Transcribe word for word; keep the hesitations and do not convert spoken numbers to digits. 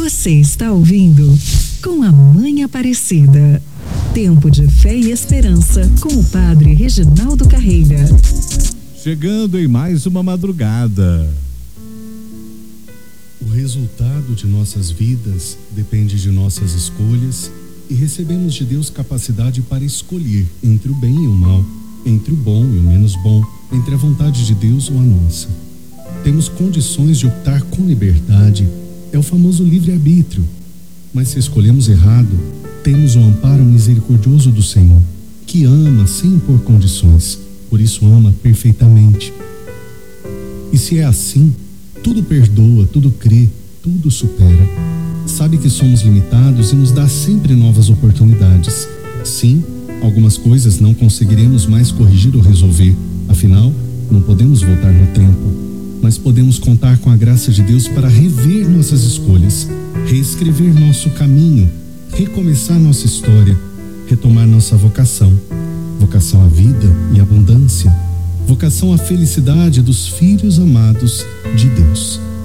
Você está ouvindo Com a Mãe Aparecida. Tempo de fé e esperança com o Padre Reginaldo Carreira. Chegando em mais uma madrugada. O resultado de nossas vidas depende de nossas escolhas e recebemos de Deus capacidade para escolher entre o bem e o mal, entre o bom e o menos bom, entre a vontade de Deus ou a nossa. Temos condições de optar com liberdade, é o famoso livre-arbítrio. Mas se escolhemos errado, temos o amparo misericordioso do Senhor, que ama sem impor condições, por isso ama perfeitamente. E se é assim, tudo perdoa, tudo crê, tudo supera. Sabe que somos limitados e nos dá sempre novas oportunidades. Sim, algumas coisas não conseguiremos mais corrigir ou resolver, afinal, não podemos voltar no tempo. Mas podemos contar com a graça de Deus para rever nossas escolhas, reescrever nosso caminho, recomeçar nossa história, retomar nossa vocação. Vocação à vida e abundância. Vocação à felicidade dos filhos amados de Deus.